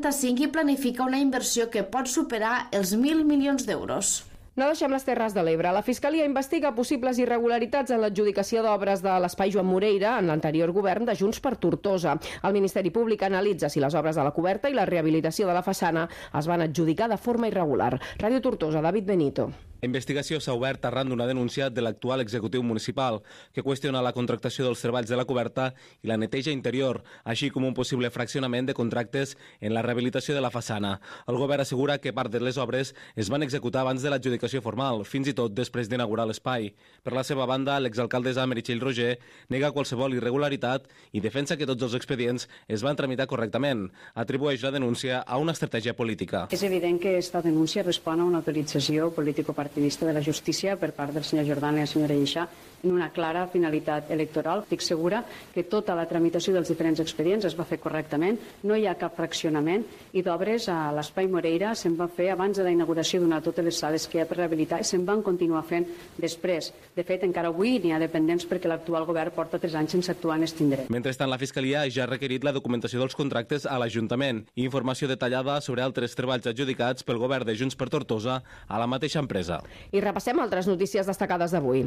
i planifica una inversió que pot superar els 1.000 milions d'euros. No deixem les Terres de l'Ebre. La Fiscalia investiga possibles irregularitats en l'adjudicació d'obres de l'Espai Joan Moreira en l'anterior govern de Junts per Tortosa. El Ministeri Públic analitza si les obres de la coberta i la rehabilitació de la façana es van adjudicar de forma irregular. Ràdio Tortosa, David Benito. La investigació s'ha obert arran d'una denúncia de l'actual executiu municipal que qüestiona la contractació dels treballs de la coberta i la neteja interior, així com un possible fraccionament de contractes en la rehabilitació de la façana. El govern assegura que part de les obres es van executar abans de l'adjudicació formal, fins i tot després d'inaugurar l'espai. Per la seva banda, l'exalcaldessa Meritxell Roger nega qualsevol irregularitat i defensa que tots els expedients es van tramitar correctament. Atribueix la denúncia a una estratègia política. És evident que aquesta denúncia respon a una autorització político-partidista de la justícia per part del senyor Jordan i la senyora Lleixà en una clara finalitat electoral. Estic segura que tota la tramitació dels diferents expedients es va fer correctament, no hi ha cap fraccionament i d'obres a l'Espai Moreira se'n va fer abans de la inauguració d'una totes les sales que hi ha per rehabilitar i se'n van continuar fent després. De fet, encara avui n'hi ha dependents perquè l'actual govern porta 3 anys sense actuar en aquest indret. Mentrestant, la Fiscalia ja ha requerit la documentació dels contractes a l'Ajuntament i informació detallada sobre altres treballs adjudicats pel govern de Junts per Tortosa a la mateixa empresa. I repassem altres notícies destacades d'avui.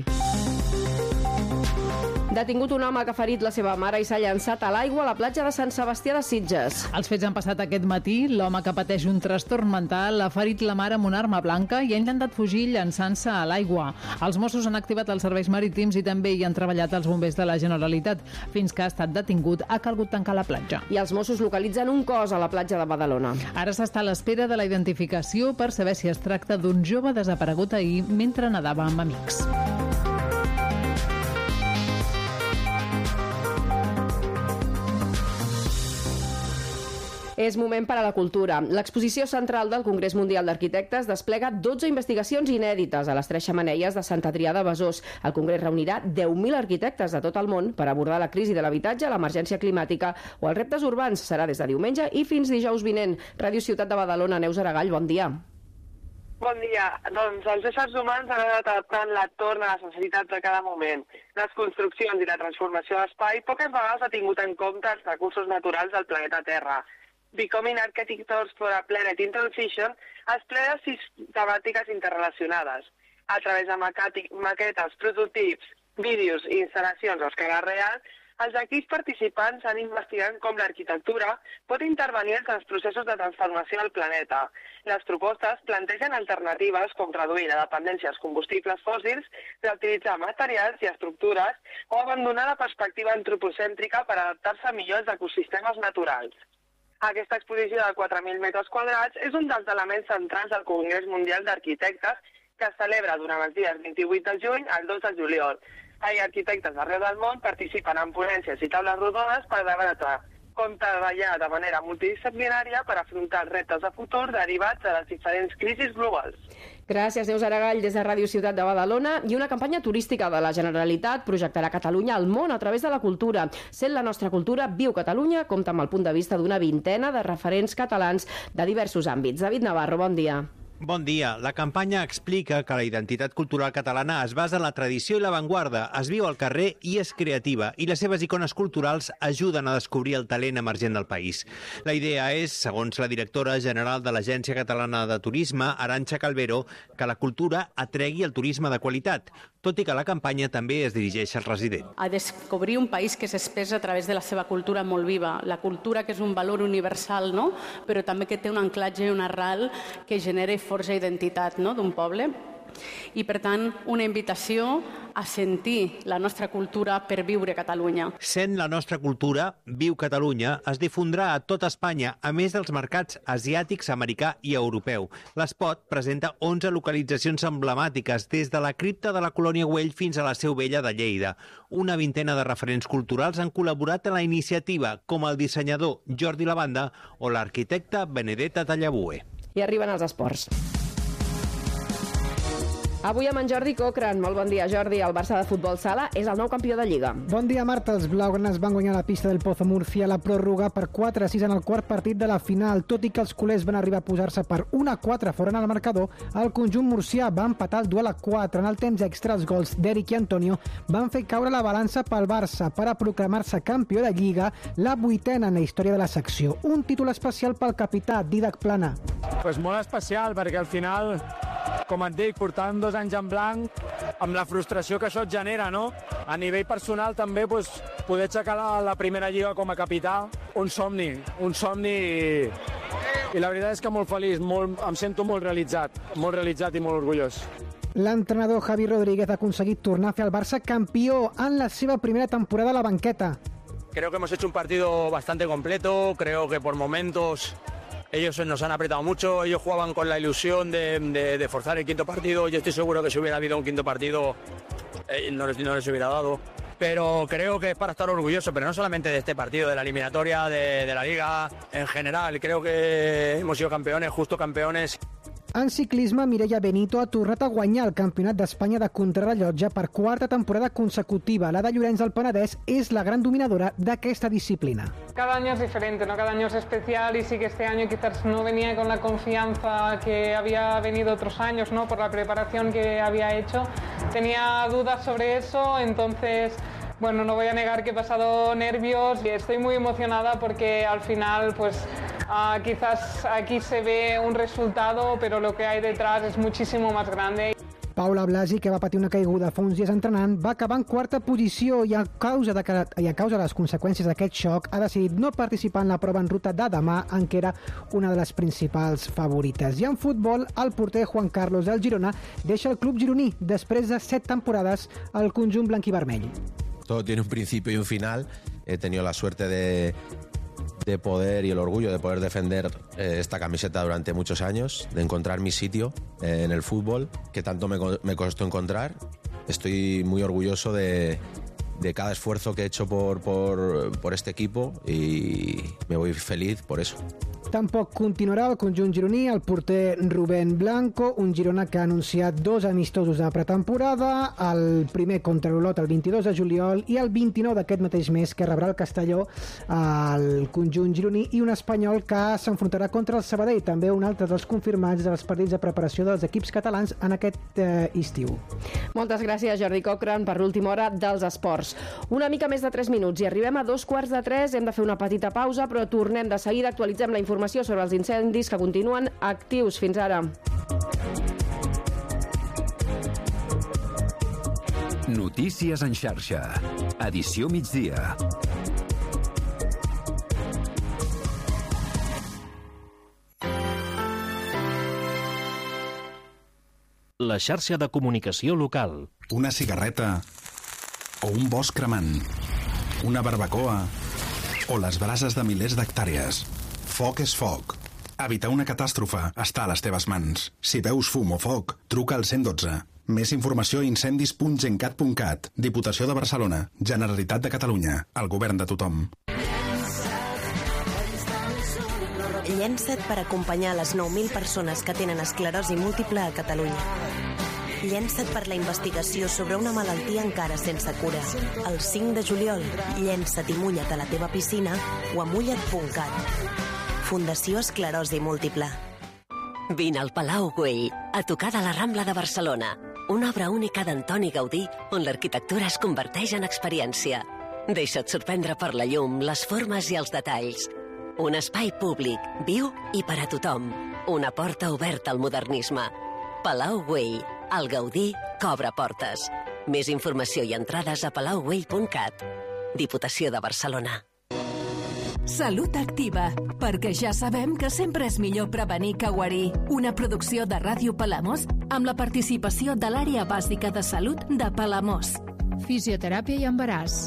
Detingut un home que ha ferit la seva mare i s'ha llançat a l'aigua a la platja de Sant Sebastià de Sitges. Els fets han passat aquest matí. L'home que pateix un trastorn mental ha ferit la mare amb una arma blanca i ha intentat fugir llançant-se a l'aigua. Els Mossos han activat els serveis marítims i també hi han treballat els bombers de la Generalitat. Fins que ha estat detingut, ha calgut tancar la platja. I els Mossos localitzen un cos a la platja de Badalona. Ara s'està a l'espera de la identificació per saber si es tracta d'un jove desaparegut ahir mentre nedava amb amics. És moment per a la cultura. L'exposició central del Congrés Mundial d'Arquitectes desplega 12 investigacions inèdites a les 3 xemeneies de Sant Adrià de Besòs. El Congrés reunirà 10.000 arquitectes de tot el món per abordar la crisi de l'habitatge, l'emergència climàtica o els reptes urbans. Serà des de diumenge i fins dijous vinent. Ràdio Ciutat de Badalona, Neus Aragall, bon dia. Bon dia. Doncs els éssers humans han anat adaptant l'entorn a les necessitats de cada moment. Les construccions i la transformació d'espai poques vegades ha tingut en compte els recursos naturals del planeta Terra. Becoming Architectures for a Planet in Transition explica 6 temàtiques interrelacionades. A través de maquetes, prototips, vídeos i instal·lacions a escala real, els equips participants han investigat com l'arquitectura pot intervenir en els processos de transformació del planeta. Les propostes plantegen alternatives com reduir la dependència als combustibles fòssils, reutilitzar materials i estructures o abandonar la perspectiva antropocèntrica per adaptar-se millor als ecosistemes naturals. Aquesta exposició de 4.000 metres quadrats és un dels elements centrals del Congrés Mundial d'Arquitectes que es celebra durant els dies 28 de juny al 2 de juliol. Hi ha arquitectes d'arreu del món participen en ponències i taules rodones per debatre com treballar de manera multidisciplinària per afrontar els reptes de futur derivats de les diferents crisis globals. Gràcies, Neus Aragall, des de Ràdio Ciutat de Badalona. I una campanya turística de la Generalitat projectarà Catalunya al món a través de la cultura. Sent la nostra cultura, Viu Catalunya compta amb el punt de vista d'una vintena de referents catalans de diversos àmbits. David Navarro, bon dia. Bon dia. La campanya explica que la identitat cultural catalana es basa en la tradició i l'avantguarda, es viu al carrer i és creativa, i les seves icones culturals ajuden a descobrir el talent emergent del país. La idea és, segons la directora general de l'Agència Catalana de Turisme, Arantxa Calvero, que la cultura atregui el turisme de qualitat, tot i que la campanya també es dirigeix als residents. A descobrir un país que s'expressa a través de la seva cultura molt viva, la cultura que és un valor universal, no? Però també que té un anclatge i una arrel que genera força identitat, no? D'un poble. I, per tant, una invitació a sentir la nostra cultura per viure a Catalunya. Sent la nostra cultura, Viu Catalunya es difondrà a tot Espanya, a més dels mercats asiàtics, americà i europeu. L'espot presenta 11 localitzacions emblemàtiques, des de la cripta de la Colònia Güell fins a la Seu Vella de Lleida. Una vintena de referents culturals han col·laborat en la iniciativa, com el dissenyador Jordi Lavanda o l'arquitecta Benedetta Tallabue. I arriben els esports. Avui amb en Jordi Cochran. Molt bon dia, Jordi. El Barça de futbol sala és el nou campió de Lliga. Bon dia, Marta. Els blaugranes van guanyar la pista del Pozo Murcia a la pròrroga per 4-6 en el quart partit de la final. Tot i que els culers van arribar a posar-se per 1-4 fora en el marcador, el conjunt murcià va empatar el duel a 4. En el temps extra, els gols d'Eric i Antonio van fer caure la balança pel Barça per a proclamar-se campió de Lliga, la 8ena en la història de la secció. Un títol especial pel capità, Dídac Plana. Pues molt especial, perquè al final, com et dic, portant 2 anys en blanc, amb la frustració que això et genera, no? A nivell personal també, pues, poder aixecar la primera lliga com a capità, un somni i la veritat és que molt feliç, em sento molt realitzat i molt orgullós. L'entrenador Javi Rodríguez ha aconseguit tornar a fer el Barça campió en la seva primera temporada a la banqueta. Creo que hemos hecho un partido bastante completo, creo que por momentos ellos nos han apretado mucho, ellos jugaban con la ilusión de forzar el quinto partido. Yo estoy seguro que si hubiera habido un quinto partido no les hubiera dado. Pero creo que es para estar orgulloso, pero no solamente de este partido, de la eliminatoria, de la Liga en general. Creo que hemos sido campeones, justo campeones. En ciclisme, Mireia Benito ha tornat a guanyar el Campionat d'Espanya de contrarrellotge per 4ª temporada consecutiva. La de Llorenç del Penedès és la gran dominadora d'aquesta disciplina. Cada año es diferente, ¿no? Cada año es especial y sí que este año quizás no venía con la confianza que había venido otros años, ¿no? Por la preparación que había hecho. Tenía dudas sobre eso, entonces, bueno, no voy a negar que he pasado nervios y estoy muy emocionada porque al final, pues, quizás aquí se ve un resultado, pero lo que hay detrás es muchísimo más grande. Paula Blasi, que va patir una caiguda fa uns dies entrenant, va acabar en 4ª posició i a causa de les conseqüències d'aquest xoc ha decidit no participar en la prova en ruta de demà, en què era una de les principals favorites. I en futbol, el porter Juan Carlos del Girona deixa el club gironí després de 7 temporades al conjunt blanquivermell. Todo tiene un principio y un final. He tenido la suerte de poder y el orgullo de poder defender esta camiseta durante muchos años, de encontrar mi sitio en el fútbol, que tanto me costó encontrar. Estoy muy orgulloso de cada esfuerzo que he hecho por este equipo y me voy feliz por eso. Tampoc continuarà el conjunt gironí el porter Rubén Blanco, un Girona que ha anunciat 2 amistosos de pretemporada, el primer contra l'Olot el 22 de juliol i el 29 d'aquest mateix mes, que rebrà el Castelló al conjunt gironí, i un espanyol que s'enfrontarà contra el Sabadell, també un altre dels confirmats dels partits de preparació dels equips catalans en aquest estiu. Moltes gràcies, Jordi Cochran, per l'última hora dels esports. Una mica més de 3 minuts i arribem a 2:15. Hem de fer una petita pausa, però tornem de seguida, actualitzem la informació sobre els incendis que continuen actius. Fins ara. Notícies en xarxa. Edició migdia. La xarxa de comunicació local. Una cigarreta o un bosc cremant. Una barbacoa o les brases de milers d'hectàrees. Foc és foc. Evitar una catàstrofe està a les teves mans. Si veus fum o foc, truca al 112. Més informació a incendis.gencat.cat. Diputació de Barcelona. Generalitat de Catalunya. El govern de tothom. Llença't per acompanyar les 9.000 persones que tenen esclerosi múltiple a Catalunya. Llença't per la investigació sobre una malaltia encara sense cura. El 5 de juliol, llença't i mulla't a la teva piscina o a mulla't.cat. Fundació Esclerosi Múltiple. Vine al Palau Güell, a tocar de la Rambla de Barcelona. Una obra única d'Antoni Gaudí, on l'arquitectura es converteix en experiència. Deixa't sorprendre per la llum, les formes i els detalls. Un espai públic, viu i per a tothom. Una porta oberta al modernisme. Palau Güell, el Gaudí que obre portes. Més informació i entrades a palaugüell.cat. Diputació de Barcelona. Salut Activa, perquè ja sabem que sempre és millor prevenir que guarir. Una producció de Ràdio Palamós amb la participació de l'àrea bàsica de salut de Palamós. Fisioteràpia i embaràs.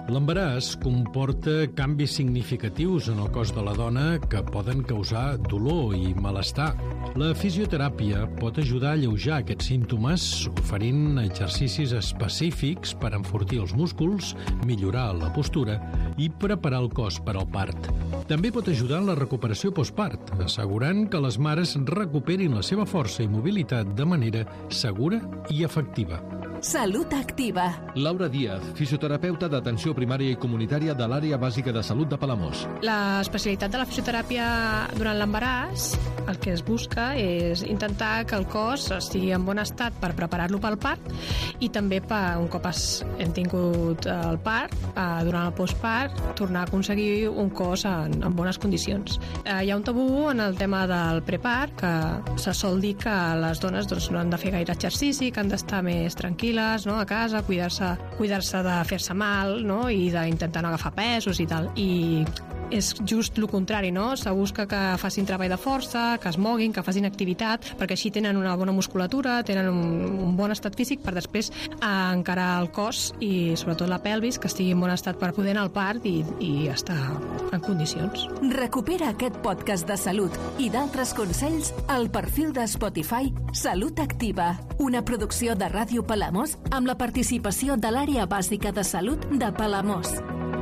L'embaràs comporta canvis significatius en el cos de la dona que poden causar dolor i malestar. La fisioteràpia pot ajudar a alleujar aquests símptomes oferint exercicis específics per enfortir els músculs, millorar la postura i preparar el cos per al part. També pot ajudar en la recuperació postpart, assegurant que les mares recuperin la seva força i mobilitat de manera segura i efectiva. Salut Activa. Laura Díaz, fisioterapeuta d'atenció primària i comunitària de l'àrea bàsica de salut de Palamós. L'especialitat de la fisioteràpia durant l'embaràs, el que es busca és intentar que el cos estigui en bon estat per preparar-lo pel part i també un cop hem tingut el part, durant el postpart, tornar a aconseguir un cos en bones condicions. Hi ha un tabú en el tema del prepart, que se sol dir que les dones no han de fer gaire exercici, que han d'estar més tranquil·les, no, a casa, cuidar-se de fer-se mal, no, i d'intentar no agafar pesos i tal. I és just el contrari, no? Se busca que facin treball de força, que es moguin, que facin activitat, perquè així tenen una bona musculatura, tenen un bon estat físic per després encarar el cos i sobretot la pelvis, que estigui en bon estat per poder anar al part i estar en condicions. Recupera aquest podcast de salut i d'altres consells al perfil de Spotify Salut Activa, una producció de Ràdio Palamós amb la participació de l'àrea bàsica de salut de Palamós.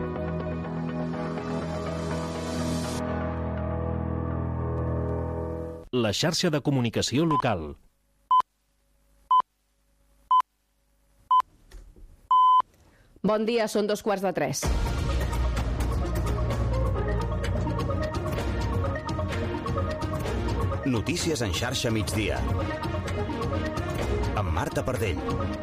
La xarxa de comunicació local. Bon dia, són 2:15. Notícies en xarxa migdia. Amb Marta Pardell.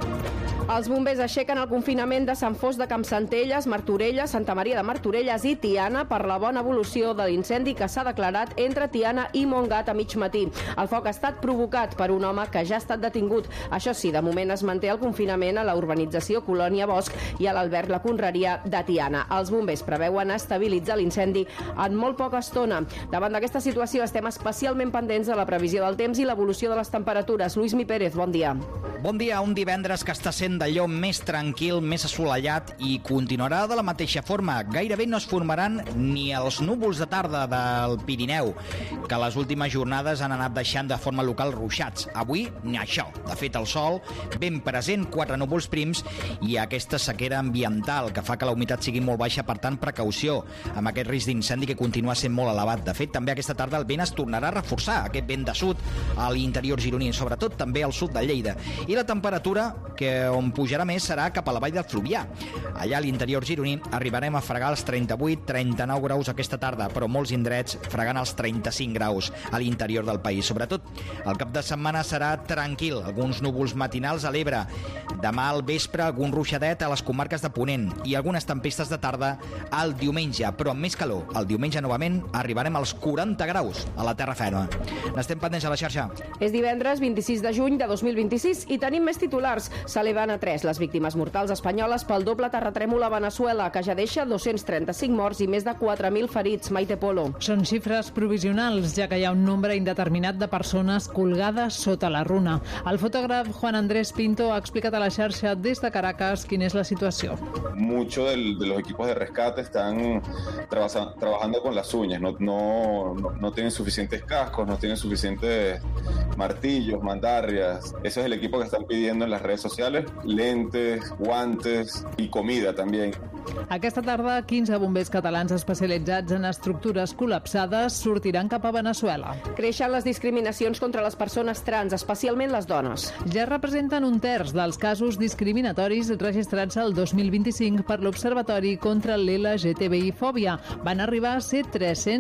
Els bombers aixequen el confinament de Sant Fost de Campsentelles, Martorelles, Santa Maria de Martorelles i Tiana per la bona evolució de l'incendi que s'ha declarat entre Tiana i Montgat a mig matí. El foc ha estat provocat per un home que ja ha estat detingut. Això sí, de moment es manté el confinament a la urbanització Colònia Bosch i a l'Albert La Conreria de Tiana. Els bombers preveuen estabilitzar l'incendi en molt poca estona. Davant d'aquesta situació estem especialment pendents de la previsió del temps i l'evolució de les temperatures. Luismi Pérez, bon dia. Bon dia, un divendres que està sent d'allò més tranquil, més assolellat i continuarà de la mateixa forma. Gairebé no es formaran ni els núvols de tarda del Pirineu, que les últimes jornades han anat deixant de forma local ruixats. Avui, ni això. De fet, el sol ben present, 4 núvols prims i aquesta sequera ambiental que fa que la humitat sigui molt baixa, per tant, precaució amb aquest risc d'incendi que continua sent molt elevat. De fet, també aquesta tarda el vent es tornarà a reforçar, aquest vent de sud a l'interior gironí, sobretot també al sud de Lleida. I la temperatura, que on pujarà més, serà cap a la vall del Fluvià. Allà a l'interior gironí arribarem a fregar els 38-39 graus aquesta tarda, però molts indrets fregant els 35 graus a l'interior del país. Sobretot, el cap de setmana serà tranquil. Alguns núvols matinals a l'Ebre. Demà al vespre, algun ruixadet a les comarques de Ponent i algunes tempestes de tarda al diumenge, però amb més calor. El diumenge, novament, arribarem als 40 graus a la terra ferma. N'estem pendents a la xarxa. És divendres 26 de juny de 2026 i tenim més titulars. S'eleven a 3 les víctimes mortals espanyoles pel doble terratrèmol a Veneçuela, que ja deixa 235 morts i més de 4.000 ferits. Maite Polo. Són xifres provisionals, ja que hi ha un nombre indeterminat de persones colgades sota la runa. El fotògraf Juan Andrés Pinto ha explicat a la xarxa des de Caracas quina és la situació. Muchos de los equipos de rescate están trabajando con las uñas, no tienen suficientes cascos, no tienen suficientes martillos, mandarrias. Ese es el equipo que están pidiendo en las redes sociales, lentes, guantes y comida también. Aquesta tarda, 15 bombers catalans especialitzats en estructures col·lapsades sortiran cap a Veneçuela. Creixen les discriminacions contra les persones trans, especialment les dones. Ja representen un terç dels casos discriminatoris registrats el 2025 per l'Observatori contra l'LGTBI-fòbia. Van arribar a ser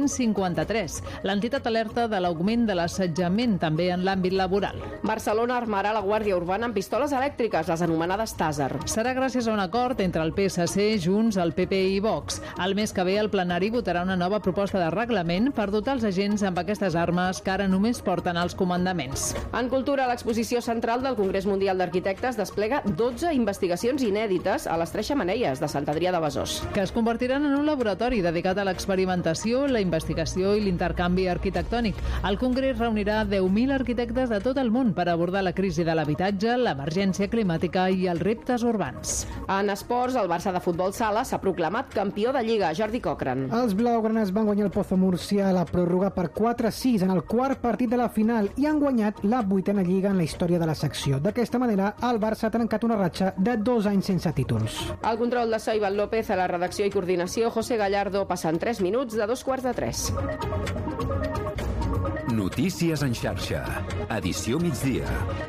353. L'entitat alerta de l'augment de l'assetjament també en l'àmbit laboral. Barcelona armarà la Guàrdia Urbana amb pistoles elèctriques, les anomenades Taser. Serà gràcies a un acord entre el PSC, Junts, el PP i Vox. El mes que ve el plenari votarà una nova proposta de reglament per dotar els agents amb aquestes armes que ara només porten als comandaments. En cultura, l'exposició central del Congrés Mundial d'Arquitectes desplega 12 investigacions inèdites a les 3 xemeneies de Sant Adrià de Besòs. Que es convertiran en un laboratori dedicat a l'experimentació, la investigació i l'intercanvi arquitectònic. El Congrés reunirà 10.000 arquitectes de tot el món per abordar la crisi de l'habitatge, l'emergència climàtica i els reptes urbans. En esports, el Barça de futbol Sala s'ha proclamat campió de Lliga. Jordi Cochran. Els blaugranes van guanyar el Pozo Múrcia a la pròrroga per 4-6 en el quart partit de la final i han guanyat la 8a Lliga en la història de la secció. D'aquesta manera, el Barça ha trencat una ratxa de 2 anys sense títols. Al control de Iván López, a la redacció i coordinació, José Gallardo, passant 3 minuts de 2:15. Notícies en xarxa. Edició migdia.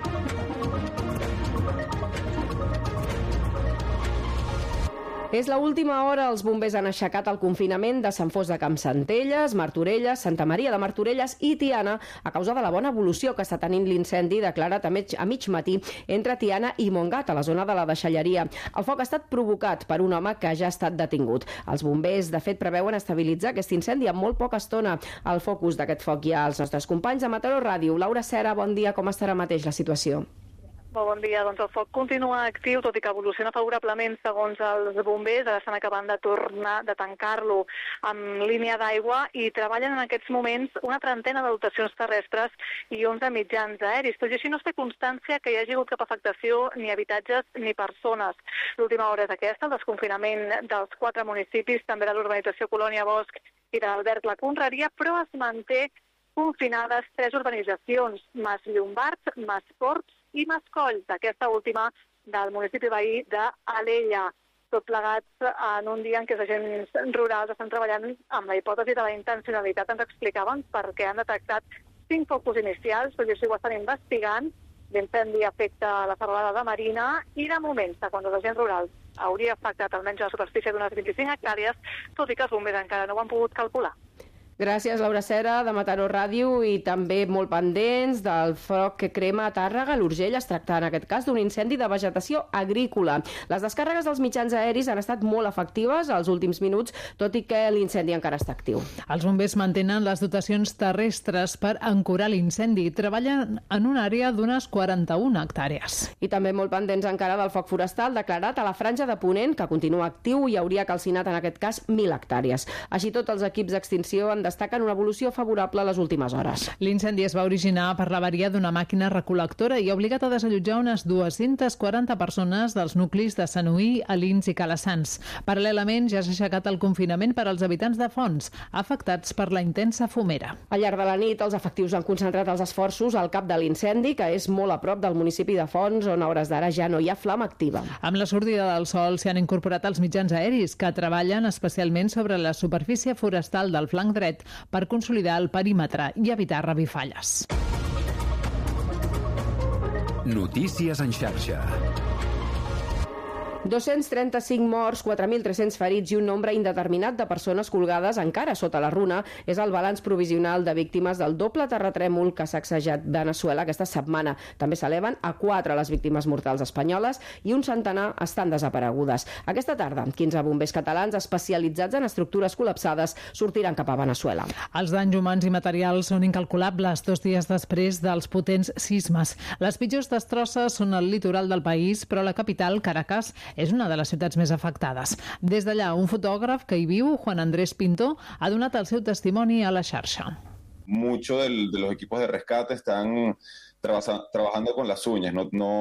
És l'última hora. Els bombers han aixecat el confinament de Sant Fost de Campsentelles, Martorelles, Santa Maria de Martorelles i Tiana a causa de la bona evolució que està tenint l'incendi declarat a mig matí entre Tiana i Montgat, a la zona de la deixalleria. El foc ha estat provocat per un home que ja ha estat detingut. Els bombers, de fet, preveuen estabilitzar aquest incendi en molt poca estona. Al focus d'aquest foc hi ha els nostres companys de Mataró Ràdio. Laura Cera, bon dia. Com estarà mateix la situació? Molt bon dia. Doncs el foc continua actiu, tot i que evoluciona favorablement segons els bombers. Ara estan acabant de tancar-lo amb línia d'aigua i treballen en aquests moments una trentena de dotacions terrestres i 11 mitjans aeris. Tot i així no es té constància que hi hagi hagut cap afectació ni habitatges ni persones. L'última hora és aquesta, el desconfinament dels 4 municipis, també de l'urbanització Colònia Bosch i de l'Albert la Conreria, però es manté confinades 3 urbanitzacions, Mas Llombards, Mas Ports i Mascolls, aquesta última del municipi veí d'Alella. Tot plegat en un dia en què els agents rurals estan treballant amb la hipòtesi de la intencionalitat. Ens explicaven perquè han detectat 5 focus inicials, però així ho estan investigant. L'incendi afecta la serralada de Marina i de moment, segons els agents rurals, hauria afectat almenys la superfície d'unes 25 hectàrees, tot i que els bombers encara no ho han pogut calcular. Gràcies, Laura Cera, de Mataró Ràdio, i també molt pendents del foc que crema a Tàrrega. L'Urgell es tracta, en aquest cas, d'un incendi de vegetació agrícola. Les descàrregues dels mitjans aeris han estat molt efectives als últims minuts, tot i que l'incendi encara està actiu. Els bombers mantenen les dotacions terrestres per ancorar l'incendi i treballen en una àrea d'unes 41 hectàrees. I també molt pendents encara del foc forestal declarat a la Franja de Ponent, que continua actiu i hauria calcinat, en aquest cas, 1.000 hectàrees. Així tot, els equips d'extinció han destaquen una evolució favorable a les últimes hores. L'incendi es va originar per l'avaria d'una màquina recol·lectora i ha obligat a desallotjar unes 240 persones dels nuclis de Sanuí, Alins i Calassans. Paral·lelament, ja s'ha aixecat el confinament per als habitants de Fonts, afectats per la intensa fumera. Al llarg de la nit, els efectius han concentrat els esforços al cap de l'incendi, que és molt a prop del municipi de Fonts, on a hores d'ara ja no hi ha flama activa. Amb la sortida del sol s'hi han incorporat els mitjans aeris, que treballen especialment sobre la superfície forestal del flanc dret per consolidar el perímetre i evitar revifalles. Notícies en xarxa. 235 morts, 4.300 ferits i un nombre indeterminat de persones colgades encara sota la runa és el balanç provisional de víctimes del doble terratrèmol que ha sacsejat Veneçuela aquesta setmana. També s'eleven a 4 les víctimes mortals espanyoles i un centenar estan desaparegudes. Aquesta tarda, 15 bombers catalans especialitzats en estructures col·lapsades sortiran cap a Veneçuela. Els danys humans i materials són incalculables 2 dies després dels potents sismes. Les pitjors destrosses són al litoral del país, però la capital, Caracas, és una de les ciutats més afectades. Des d'allà, un fotògraf que hi viu, Juan Andrés Pinto, ha donat el seu testimoni a la xarxa. Muchos de los equipos de rescate están trabajando con las uñas,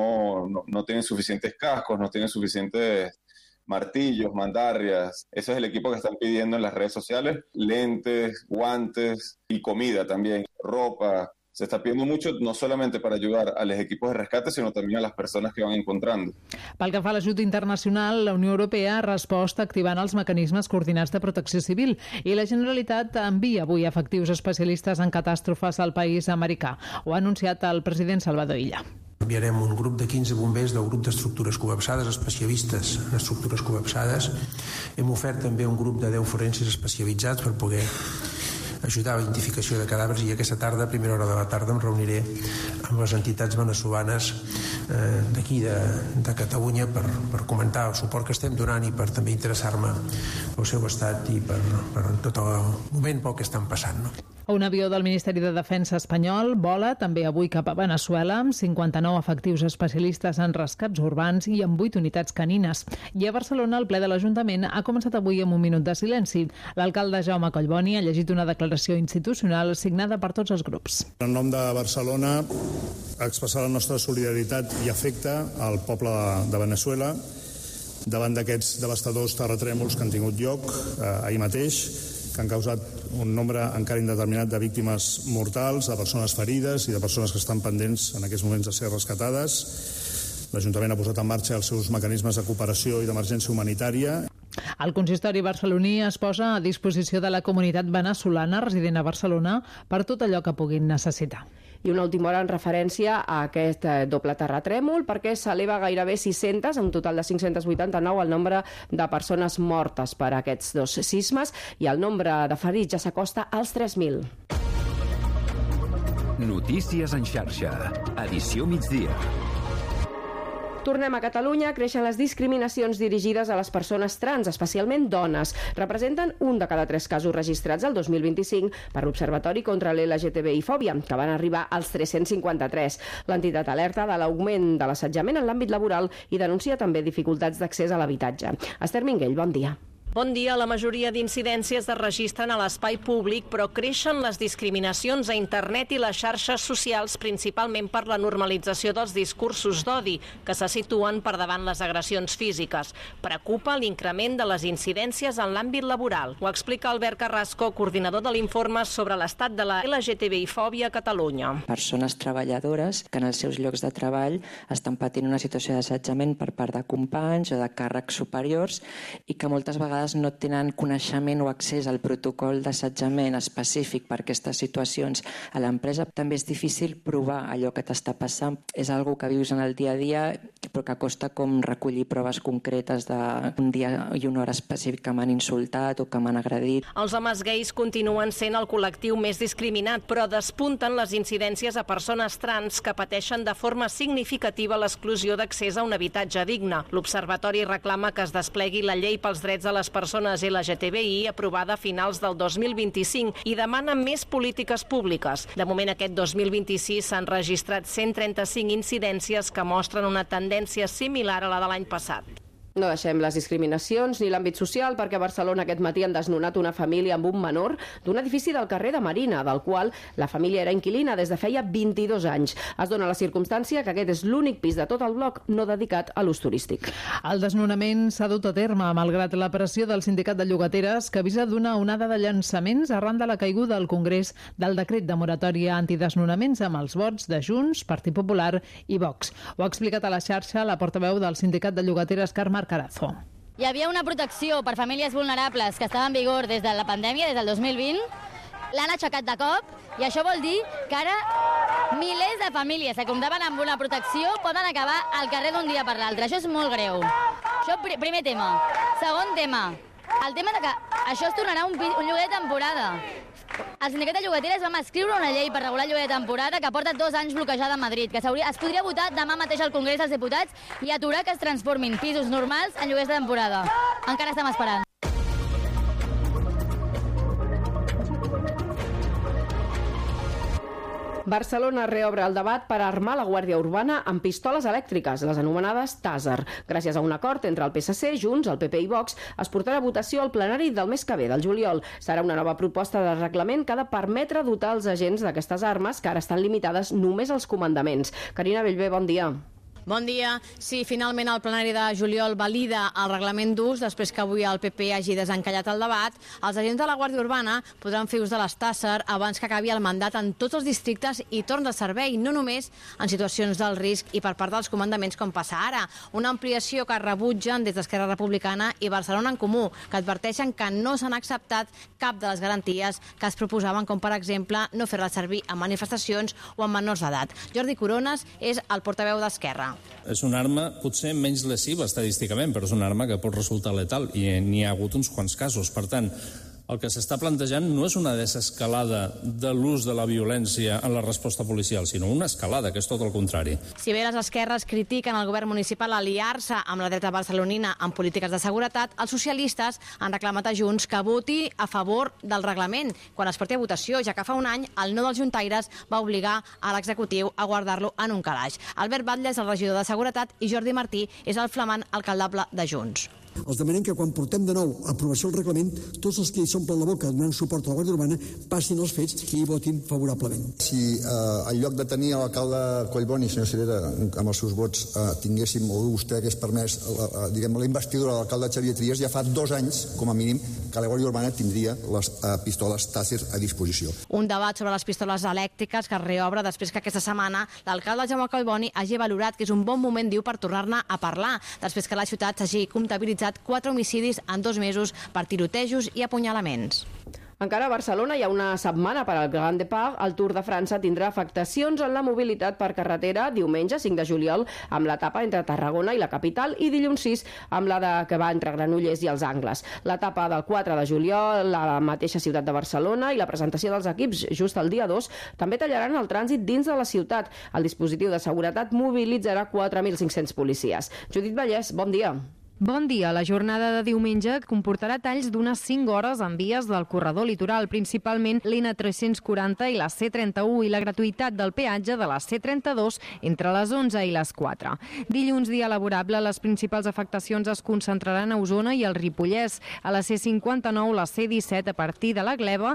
no tienen suficientes cascos, no tienen suficientes martillos, mandarrias. Ese es el equipo que están pidiendo en las redes sociales, lentes, guantes y comida también, ropa. Se está pidiendo mucho, no solamente para ayudar a los equipos de rescate, sino también a las personas que van encontrando. Pel que fa a l'ajut internacional, la Unió Europea ha respost activant els mecanismes coordinats de protecció civil i la Generalitat envia avui efectius especialistes en catàstrofes al país americà. Ho ha anunciat el president Salvador Illa. Enviarem un grup de 15 bombers del grup d'estructures col·lapsades, especialistes en estructures col·lapsades. Hem ofert també un grup de 10 forensis especialitzats per poder ajudar a la identificació de cadàvers i aquesta tarda, a primera hora de la tarda, em reuniré amb les entitats veneçolanes d'aquí de Catalunya per comentar el suport que estem donant i per també interessar-me pel seu estat i per tot el moment pel que estan passant. Un avió del Ministeri de Defensa espanyol vola també avui cap a Veneçuela amb 59 efectius especialistes en rescats urbans i amb 8 unitats canines. I a Barcelona, el ple de l'Ajuntament ha començat avui amb un minut de silenci. L'alcalde Jaume Collboni ha llegit una declaració institucional signada per tots els grups. En nom de Barcelona, expressar la nostra solidaritat i afecte al poble de Veneçuela davant d'aquests devastadors terratrèmols que han tingut lloc ahir mateix, que han causat un nombre encara indeterminat de víctimes mortals, de persones ferides i de persones que estan pendents en aquests moments de ser rescatades. L'Ajuntament ha posat en marxa els seus mecanismes de cooperació i d'emergència humanitària. El consistori barceloní es posa a disposició de la comunitat veneçolana resident a Barcelona per tot allò que puguin necessitar. I una última hora en referència a aquest doble terratrèmol, perquè s'eleva gairebé 600, un total de 589, el nombre de persones mortes per aquests dos sismes, i el nombre de ferits ja s'acosta als 3.000. Notícies en xarxa. Edició migdia. Tornem a Catalunya. Creixen les discriminacions dirigides a les persones trans, especialment dones. Representen 1 de cada 3 casos registrats el 2025 per l'Observatori contra l'LGTBI-fòbia, que van arribar als 353. L'entitat alerta de l'augment de l'assetjament en l'àmbit laboral i denuncia també dificultats d'accés a l'habitatge. Esther Minguell, bon dia. Bon dia. La majoria d'incidències es registren a l'espai públic, però creixen les discriminacions a internet i les xarxes socials, principalment per la normalització dels discursos d'odi, que se situen per davant les agressions físiques. Preocupa l'increment de les incidències en l'àmbit laboral. Ho explica Albert Carrasco, coordinador de l'informe sobre l'estat de la LGTBI-fòbia a Catalunya. Persones treballadores que en els seus llocs de treball estan patint una situació d'assetjament per part de companys o de càrrecs superiors i que moltes vegades no tenen coneixement o accés al protocol d'assetjament específic per aquestes situacions a l'empresa. També és difícil provar allò que t'està passant. És algo que vius en el dia a dia, però que costa com recollir proves concretes d'un dia i una hora específic que m'han insultat o que m'han agredit. Els homes gais continuen sent el col·lectiu més discriminat, però despunten les incidències a persones trans que pateixen de forma significativa l'exclusió d'accés a un habitatge digne. L'Observatori reclama que es desplegui la llei pels drets de les persones LGTBI aprovada a finals del 2025 i demana més polítiques públiques. De moment, aquest 2026 s'han registrat 135 incidències que mostren una tendència similar a la de l'any passat. No deixem les discriminacions ni l'àmbit social, perquè a Barcelona aquest matí han desnonat una família amb un menor d'un edifici del carrer de Marina, del qual la família era inquilina des de feia 22 anys. Es dona la circumstància que aquest és l'únic pis de tot el bloc no dedicat a l'ús turístic. El desnonament s'ha dut a terme, malgrat la pressió del sindicat de llogateres, que avisa d'una onada de llançaments arran de la caiguda al Congrés del decret de moratòria antidesnonaments amb els vots de Junts, Partit Popular i Vox. Ho ha explicat a la xarxa la portaveu del sindicat de llogateres, Carme Carazo. Hi havia una protecció per famílies vulnerables que estava en vigor des de la pandèmia, des del 2020, l'han aixecat de cop i això vol dir que ara milers de famílies que comptaven amb una protecció poden acabar al carrer d'un dia per l'altre. Això és molt greu. Això, primer tema. Segon tema, el tema de que això es tornarà un lloguer de temporada. El sindicat de llogateres vam escriure una llei per regular el lloguer de temporada que porta 2 anys bloquejada a Madrid, que es podria votar demà mateix al Congrés dels Diputats i aturar que es transformin pisos normals en lloguers de temporada. Encara estem esperant. Barcelona reobre el debat per armar la Guàrdia Urbana amb pistoles elèctriques, les anomenades Taser. Gràcies a un acord entre el PSC, Junts, el PP i Vox, es portarà a votació al plenari del mes que ve, del juliol. Serà una nova proposta de reglament que ha de permetre dotar els agents d'aquestes armes, que ara estan limitades només als comandaments. Carina Bellver, bon dia. Bon dia. Sí, finalment el plenari de juliol valida el reglament d'ús després que avui el PP hagi desencallat el debat. Els agents de la Guàrdia Urbana podran fer ús de les Taser abans que acabi el mandat en tots els districtes i torn de servei, no només en situacions del risc i per part dels comandaments com passa ara. Una ampliació que rebutgen des d'Esquerra Republicana i Barcelona en Comú, que adverteixen que no s'han acceptat cap de les garanties que es proposaven, com per exemple no fer-la servir en manifestacions o en menors d'edat. Jordi Corones és el portaveu d'Esquerra. És una arma potser menys lesiva estadísticament, però és una arma que pot resultar letal i n'hi ha hagut uns quants casos. Per tant, el que s'està plantejant no és una desescalada de l'ús de la violència en la resposta policial, sinó una escalada, que és tot el contrari. Si bé les esquerres critiquen el govern municipal aliar-se amb la dreta barcelonina en polítiques de seguretat, els socialistes han reclamat a Junts que voti a favor del reglament quan es porti a votació, ja que fa un any el no dels juntaires va obligar a l'executiu a guardar-lo en un calaix. Albert Batlle és el regidor de Seguretat i Jordi Martí és el flamant alcaldable de Junts. Els demanem que quan portem de nou a aprovació del reglament, tots els que hi s'omplen la boca donant suport a la Guàrdia Urbana passin els fets i hi votin favorablement. Si en lloc de tenir l'alcalde Collboni, senyor Cirera, amb els seus vots, tinguéssim, o vostè hagués permès, diguem, la investidura de l'alcalde Xavier Trias, ja fa 2 anys, com a mínim, que la Guàrdia Urbana tindria les pistoles Taser a disposició. Un debat sobre les pistoles elèctriques que es reobre després que aquesta setmana l'alcalde Jaume Collboni hagi valorat que és un bon moment, diu, per tornar-ne a parlar, després que la ciutat s'hagi comptabilitzat 4 homicidis en 2 mesos per tirotejos i apunyalaments. Encara a Barcelona hi ha una setmana per al Grand Départ. El Tour de França tindrà afectacions en la mobilitat per carretera diumenge 5 de juliol amb l'etapa entre Tarragona i la capital i dilluns 6 amb la que va entre Granollers i els Angles. L'etapa del 4 de juliol a la mateixa ciutat de Barcelona i la presentació dels equips just el dia 2 també tallaran el trànsit dins de la ciutat. El dispositiu de seguretat mobilitzarà 4.500 policies. Judit Vallès, bon dia. Bon dia. La jornada de diumenge comportarà talls d'unes 5 hores en vies del corredor litoral, principalment l'N340 i la C31 i la gratuïtat del peatge de la C32 entre les 11 i les 4. Dilluns, dia laborable, les principals afectacions es concentraran a Osona i al Ripollès, a la C59, la C17 a partir de la Gleva,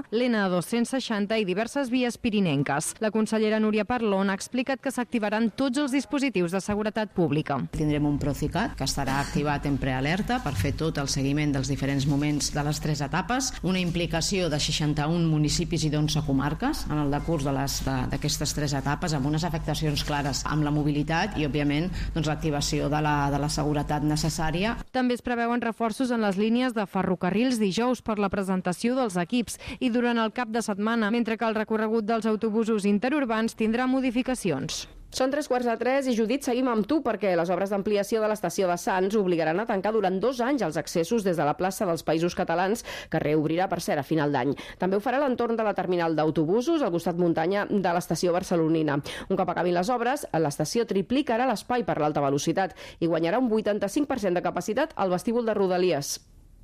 l'N260 i diverses vies pirinenques. La consellera Núria Parlon ha explicat que s'activaran tots els dispositius de seguretat pública. Tindrem un Procicat que estarà activat en prealerta per fer tot el seguiment dels diferents moments de les 3 etapes, una implicació de 61 municipis i d'11 comarques en el decurs d'aquestes 3 etapes, amb unes afectacions clares amb la mobilitat i, òbviament, l'activació de la seguretat necessària. També es preveuen reforços en les línies de ferrocarrils dijous per la presentació dels equips i durant el cap de setmana, mentre que el recorregut dels autobusos interurbans tindrà modificacions. Són 3:45 i, Judit, seguim amb tu perquè les obres d'ampliació de l'estació de Sants obligaran a tancar durant 2 anys els accessos des de la plaça dels Països Catalans, que reobrirà, per cert, a final d'any. També ho farà l'entorn de la terminal d'autobusos al costat muntanya de l'estació barcelonina. Un cop acabin les obres, l'estació triplicarà l'espai per l'alta velocitat i guanyarà un 85% de capacitat al vestíbul de Rodalies.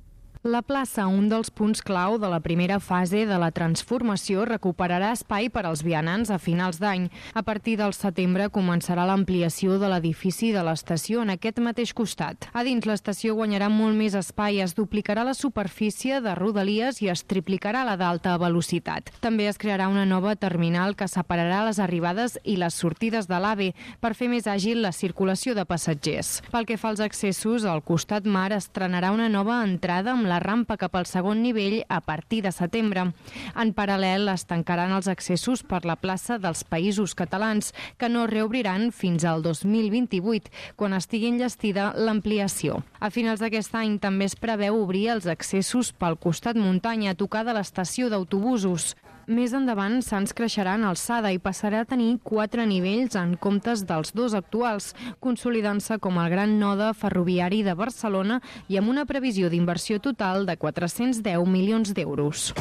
La plaça, un dels punts clau de la primera fase de la transformació, recuperarà espai per als vianants a finals d'any. A partir del setembre començarà l'ampliació de l'edifici de l'estació en aquest mateix costat. A dins, l'estació guanyarà molt més espai, es duplicarà la superfície de Rodalies i es triplicarà la d'alta velocitat. També es crearà una nova terminal que separarà les arribades i les sortides de l'AVE per fer més àgil la circulació de passatgers. Pel que fa als accessos, al costat mar estrenarà una nova entrada amb la rampa cap al segon nivell a partir de setembre. En paral·lel, es tancaran els accessos per la plaça dels Països Catalans, que no reobriran fins al 2028, quan estigui enllestida l'ampliació. A finals d'aquest any també es preveu obrir els accessos pel costat muntanya a tocar de l'estació d'autobusos. Més endavant, Sants creixerà en alçada i passarà a tenir 4 nivells en comptes dels 2 actuals, consolidant-se com el gran node ferroviari de Barcelona i amb una previsió d'inversió total de 410 milions d'euros.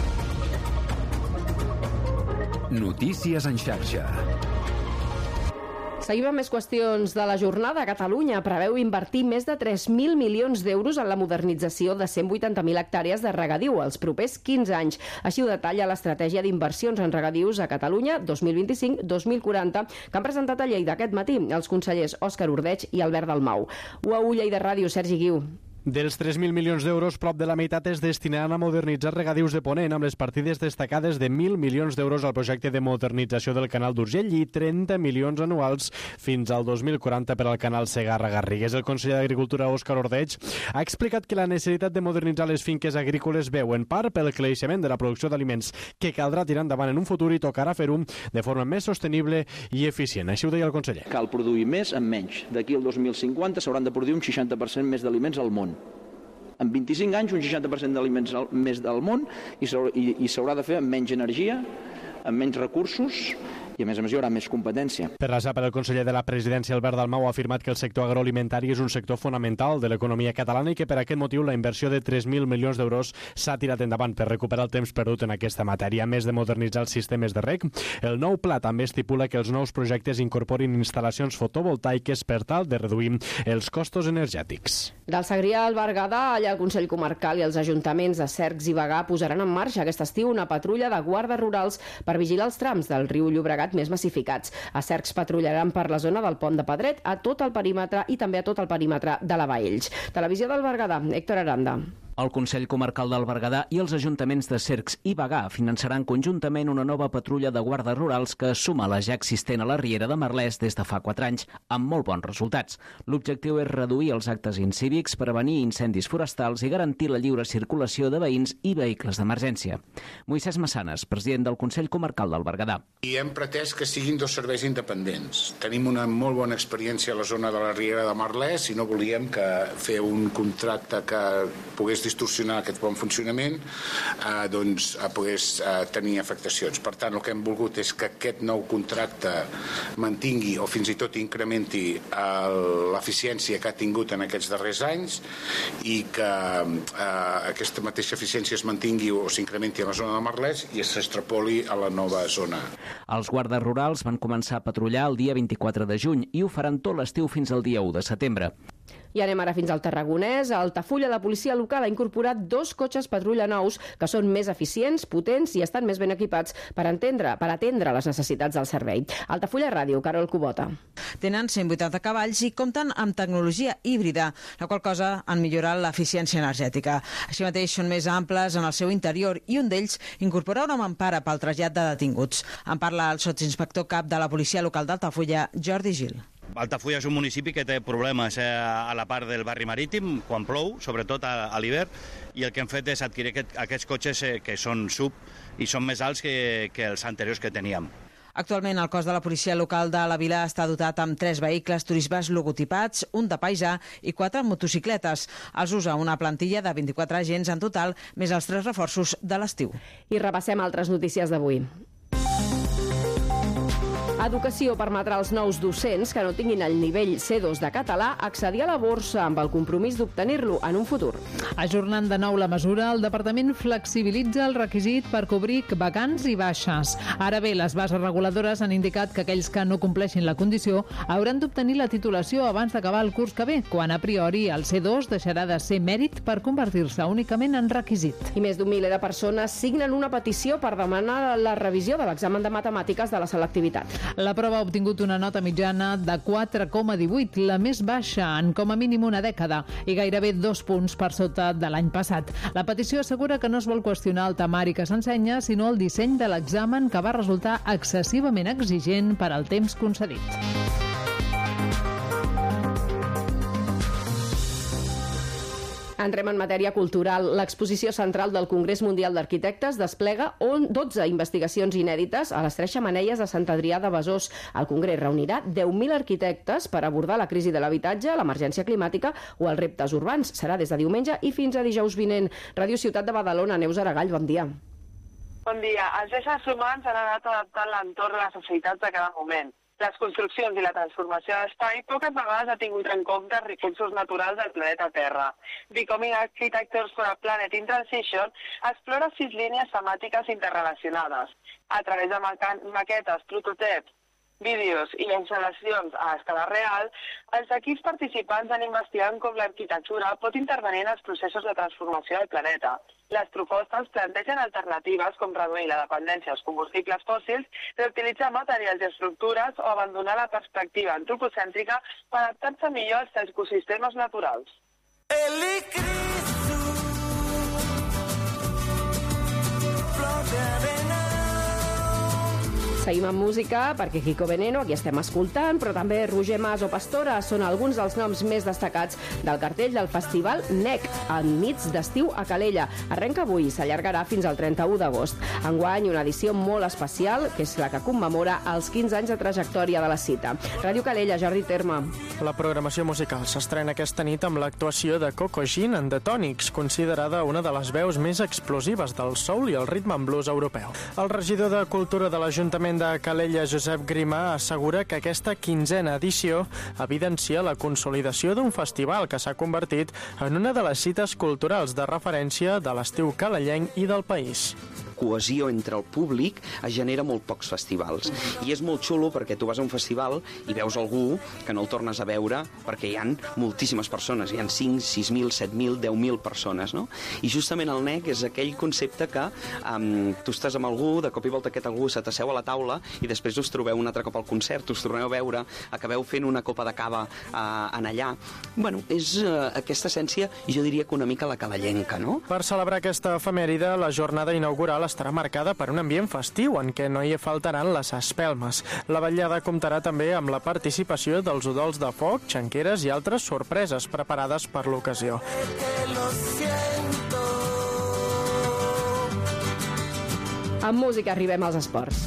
Notícies en xarxa. Seguim amb més qüestions de la jornada. Catalunya preveu invertir més de 3.000 milions d'euros en la modernització de 180.000 hectàrees de regadiu els propers 15 anys. Així ho detalla l'estratègia d'inversions en regadius a Catalunya 2025-2040 que han presentat a Lleida aquest matí els consellers Òscar Ordeig i Albert Dalmau. UAU Lleida Ràdio, Sergi Guiu. Dels 3.000 milions d'euros, prop de la meitat es destinaran a modernitzar regadius de Ponent, amb les partides destacades de 1.000 milions d'euros al projecte de modernització del canal d'Urgell i 30 milions anuals fins al 2040 per al canal Segarra-Garrigues. El conseller d'Agricultura, Òscar Ordeig, ha explicat que la necessitat de modernitzar les finques agrícoles veu en part pel creixement de la producció d'aliments que caldrà tirar endavant en un futur i tocarà fer-ho de forma més sostenible i eficient. Així ho deia el conseller. Cal produir més amb menys. D'aquí al 2050 s'hauran de produir un 60% més d'aliments al món. En 25 anys, un 60% d'aliments més del món i s'haurà de fer amb menys energia, amb menys recursos i, a més, hi haurà més competència. Per la part, el conseller de la Presidència, Albert Dalmau, ha afirmat que el sector agroalimentari és un sector fonamental de l'economia catalana i que per aquest motiu la inversió de 3.000 milions d'euros s'ha tirat endavant per recuperar el temps perdut en aquesta matèria. A més de modernitzar els sistemes de reg, el nou pla també estipula que els nous projectes incorporin instal·lacions fotovoltaiques per tal de reduir els costos energètics. Del Segrià al Berguedà, allà el Consell Comarcal i els ajuntaments de Cercs i Bagà posaran en marxa aquest estiu una patrulla de guardes rurals per vigilar els trams del riu Llobregat seguretat més massificats. Els cercs patrullaran per la zona del Pont de Pedret, a tot el perímetre i també a tot el perímetre de la Baells. Televisió del Berguedà, Héctor Aranda. El Consell Comarcal del Berguedà i els ajuntaments de Cercs i Bagà finançaran conjuntament una nova patrulla de guardes rurals que suma la ja existent a la Riera de Merlès des de fa 4 anys, amb molt bons resultats. L'objectiu és reduir els actes incívics, prevenir incendis forestals i garantir la lliure circulació de veïns i vehicles d'emergència. Moisès Massanes, president del Consell Comarcal del Berguedà. I hem pretès que siguin 2 serveis independents. Tenim una molt bona experiència a la zona de la Riera de Merlès i no volíem fer un contracte que pogués distorsionar aquest bon funcionament, pogués tenir afectacions. Per tant, el que hem volgut és que aquest nou contracte mantingui o fins i tot incrementi l'eficiència que ha tingut en aquests darrers anys i que aquesta mateixa eficiència es mantingui o s'incrementi a la zona de Merlès i s'extrapoli a la nova zona. Els guardes rurals van començar a patrullar el dia 24 de juny i ho faran tot l'estiu fins al dia 1 de setembre. I anem ara fins al Tarragonès. A Altafulla, la policia local ha incorporat 2 cotxes patrulla nous que són més eficients, potents i estan més ben equipats per atendre les necessitats del servei. Altafulla Ràdio, Carol Cubota. Tenen 180 cavalls i compten amb tecnologia híbrida, la qual cosa han millorat l'eficiència energètica. Així mateix són més amples en el seu interior i un d'ells incorpora una mampara pel trasllat de detinguts. En parla el sotsinspector cap de la policia local d'Altafulla, Jordi Gil. Altafulla és un municipi que té problemes a la part del barri marítim, quan plou, sobretot a l'hivern, i el que hem fet és adquirir aquests cotxes que són sub i són més alts que els anteriors que teníem. Actualment el cos de la policia local de la vila està dotat amb 3 vehicles turismes logotipats, un de paisà i 4 motocicletes. Els usa una plantilla de 24 agents en total, més els 3 reforços de l'estiu. I repassem altres notícies d'avui. Educació permetrà als nous docents que no tinguin el nivell C2 de català accedir a la borsa amb el compromís d'obtenir-lo en un futur. Ajornant de nou la mesura, el Departament flexibilitza el requisit per cobrir vacants i baixes. Ara bé, les bases reguladores han indicat que aquells que no compleixin la condició hauran d'obtenir la titulació abans d'acabar el curs que ve, quan a priori el C2 deixarà de ser mèrit per convertir-se únicament en requisit. I més d'1 miler de persones signen una petició per demanar la revisió de l'examen de matemàtiques de la selectivitat. La prova ha obtingut una nota mitjana de 4,18, la més baixa en com a mínim una dècada, i gairebé 2 punts per sota de l'any passat. La petició assegura que no es vol qüestionar el temari que s'ensenya, sinó el disseny de l'examen, que va resultar excessivament exigent per al temps concedit. Entrem en matèria cultural. L'exposició central del Congrés Mundial d'Arquitectes desplega 12 investigacions inèdites a les 3 xemeneies de Sant Adrià de Besòs. El Congrés reunirà 10.000 arquitectes per abordar la crisi de l'habitatge, l'emergència climàtica o els reptes urbans. Serà des de diumenge i fins a dijous vinent. Ràdio Ciutat de Badalona, Neus Aragall, bon dia. Bon dia. Els éssers humans han anat adaptant l'entorn a les necessitats de cada moment. Les construccions i la transformació d'espai poques vegades ha tingut en compte els recursos naturals del planeta Terra. Becoming Architectures for a Planet in Transition explora 6 línies temàtiques interrelacionades. A través de maquetes, prototips, vídeos i instal·lacions a escala real, els equips participants han investigat com l'arquitectura pot intervenir en els processos de transformació del planeta. Les propostes plantegen alternatives com reduir la dependència als combustibles fòssils, reutilitzar materials i estructures o abandonar la perspectiva antropocèntrica per adaptar-se millor als ecosistemes naturals. Seguim amb música, perquè Kiko Veneno, aquí estem escoltant, però també Roger Mas o Pastora són alguns dels noms més destacats del cartell del Festival NEC, enmig d'estiu a Calella. Arrenca avui i s'allargarà fins al 31 d'agost. Enguany, una edició molt especial, que és la que commemora els 15 anys de trajectòria de la cita. Ràdio Calella, Jordi Terme. La programació musical s'estrena aquesta nit amb l'actuació de Coco Jean en The Tonics, considerada una de les veus més explosives del soul i el rhythm and blues europeu. El regidor de Cultura de l'Ajuntament de Calella, Josep Grimà, assegura que aquesta 15a edició evidencia la consolidació d'un festival que s'ha convertit en una de les cites culturals de referència de l'estiu calellenc i del país. cohesió entre el públic es genera molt pocs festivals. I és molt xulo perquè tu vas a un festival i veus algú que no el tornes a veure perquè hi ha moltíssimes persones, hi ha 5, 6.000, 7.000, 10.000 persones, no? I justament el NEC és aquell concepte que tu estàs amb algú, de cop i volta aquest algú se t'asseu a la taula i després us trobeu un altre cop al concert, us torneu a veure, acabeu fent una copa de cava en allà. Bueno, és aquesta essència, jo diria que una mica la calellenca, no? Per celebrar aquesta efemèride, la jornada inaugural estarà marcada per un ambient festiu en què no hi faltaran les espelmes. La vetllada comptarà també amb la participació dels udols de foc, xanqueres i altres sorpreses preparades per l'ocasió. Amb música arribem als esports.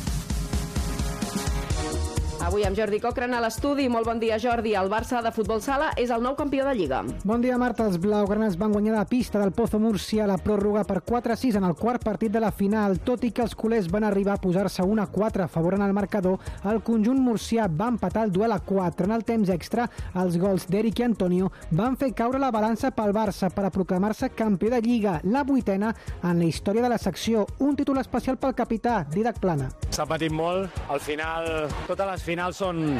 Avui amb Jordi Cochran a l'estudi. Molt bon dia, Jordi. El Barça de futbol sala és el nou campió de Lliga. Bon dia, Marta. Els blaugranes van guanyar la pista del Pozo Múrcia a la pròrroga per 4-6 en el quart partit de la final. Tot i que els culers van arribar a posar-se 1-4 a favor en el marcador, el conjunt murcià va empatar el duel a 4. En el temps extra, els gols d'Eric i Antonio van fer caure la balança pel Barça per a proclamar-se campió de Lliga, la 8ª en la història de la secció. Un títol especial pel capità, Didac Plana. S'ha patit molt. Al final, totes les finals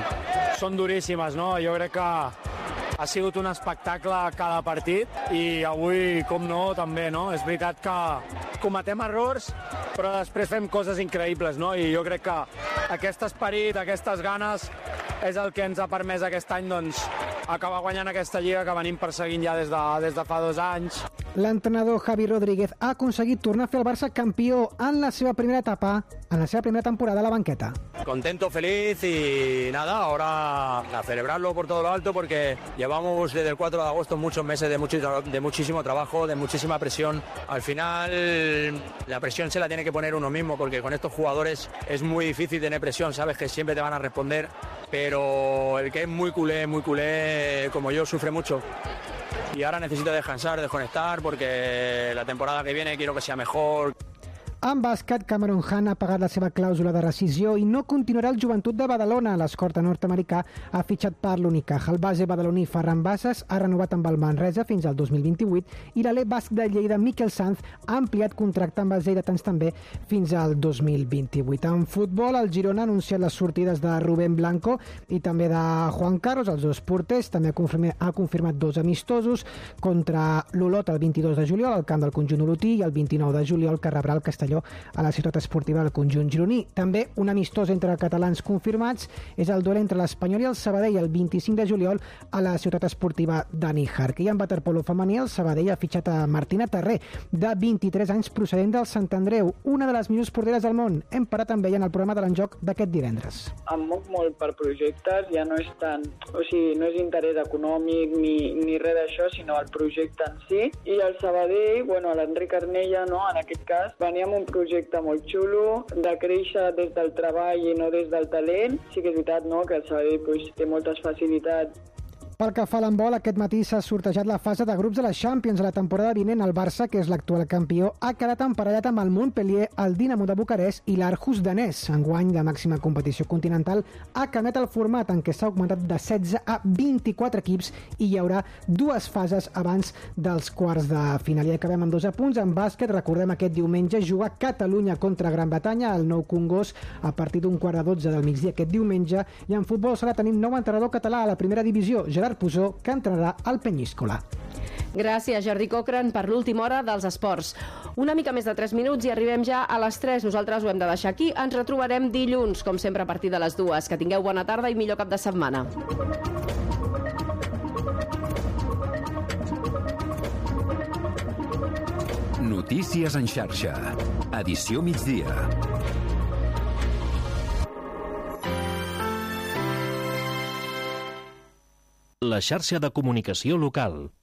són duríssimes, no? Jo crec que ha sigut un espectacle cada partit i avui, com no, també, no? És veritat que cometem errors, però després fem coses increïbles, no? I jo crec que aquest esperit, aquestes ganes, és el que ens ha permès aquest any, doncs, acabar guanyant aquesta Lliga que venim perseguint ja des de fa 2 anys. L'entrenador Javi Rodríguez ha aconseguit tornar a fer el Barça campió en la seva primera etapa, en la seva primera temporada a la banqueta. Contento, feliz y nada, ahora a celebrarlo por todo lo alto porque llevamos desde el 4 de agosto muchos meses de muchísimo trabajo, de muchísima presión. Al final la presión se la tiene que poner uno mismo porque con estos jugadores es muy difícil tener presión, sabes que siempre te van a responder, pero el que es muy culé como yo sufre mucho. Y ahora necesito descansar, desconectar, porque la temporada que viene quiero que sea mejor. En bàsquet, Cameron Hunt ha pagat la seva clàusula de rescisió i no continuarà al Joventut de Badalona. L'escorta nord-americà ha fitxat per l'Unicaja. El base badaloní Ferran Bassas ha renovat amb el Manresa fins al 2028 i l'alè basc de Lleida Miquel Sanz ha ampliat contracte amb els lleidatans també fins al 2028. En futbol, el Girona ha anunciat les sortides de Rubén Blanco i també de Juan Carlos, els dos porters. També ha confirmat 2 amistosos contra l'Olot el 22 de juliol al camp del conjunt olotí i el 29 de juliol que rebrà el Castelló a la ciutat esportiva del conjunt gironí. També un amistós entre catalans confirmats és el duel entre l'Espanyol i el Sabadell el 25 de juliol a la ciutat esportiva de Níjar. I en waterpolo femení, el Sabadell ha fitxat a Martina Terré, de 23 anys, procedent del Sant Andreu, una de les millors porteres del món. Hem parat amb ella en el programa de l'Enjoc d'aquest divendres. Em moc molt per projectes, ja no és tant, o sigui, no és interès econòmic ni res d'això, sinó el projecte en si. I el Sabadell, bueno, l'Enric Arnella, no, en aquest cas, venia amb un projecte molt xulo, de créixer des del treball i no des del talent. Sí que és veritat, no?, que el Sabadell pues, té moltes facilitats. Pel que fa a l'handbol, aquest matí s'ha sortejat la fase de grups de la Champions. A la temporada vinent, el Barça, que és l'actual campió, ha quedat emparellat amb el Montpellier, el Dinamo de Bucarest i l'Aarhus danès. Enguany, la màxima competició continental ha canviat el format en què s'ha augmentat de 16 a 24 equips i hi haurà 2 fases abans dels quarts de final. I acabem amb 2 apunts. En bàsquet, recordem aquest diumenge, jugar Catalunya contra Gran Bretanya al Nou Congost a partir d'un 11:15 del migdia aquest diumenge. I en futbol sala tenim nou entrenador català a la primera divisió, Gerard Pusó, que entrarà al Penyíscola. Gràcies, Jordi Cochran, per l'última hora dels esports. Una mica més de 3 minuts i arribem ja a les 3. Nosaltres ho hem de deixar aquí. Ens retrobarem dilluns, com sempre, a partir de les 2. Que tingueu bona tarda i millor cap de setmana. Notícies en xarxa. Edició migdia. La xarxa de comunicació local.